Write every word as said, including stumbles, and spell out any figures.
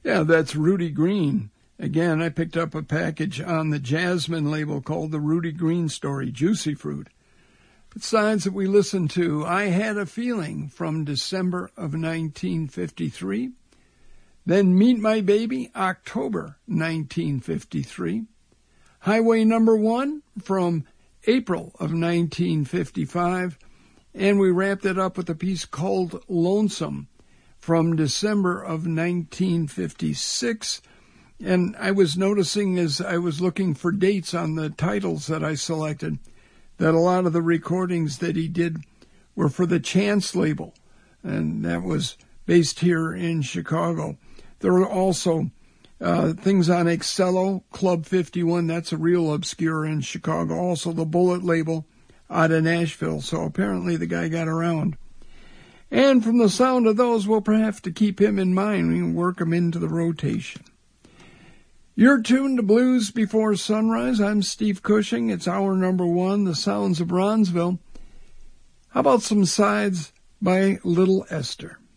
Yeah, that's Rudy Green. Again, I picked up a package on the Jasmine label called The Rudy Green Story, Juicy Fruit. Besides that, we listened to I Had a Feeling from December of nineteen fifty-three. Then Meet My Baby, October nineteen fifty-three. Highway Number One from April of nineteen fifty-five. And we wrapped it up with a piece called Lonesome from December of nineteen fifty-six. And I was noticing as I was looking for dates on the titles that I selected that a lot of the recordings that he did were for the Chance label, and that was based here in Chicago. There were also uh, things on Excello, Club fifty-one, that's a real obscure in Chicago. Also the Bullet label out of Nashville, so apparently the guy got around. And from the sound of those, we'll have to keep him in mind. We can work him into the rotation. You're tuned to Blues Before Sunrise. I'm Steve Cushing. It's hour number one, The Sounds of Bronzeville. How about some sides by Little Esther?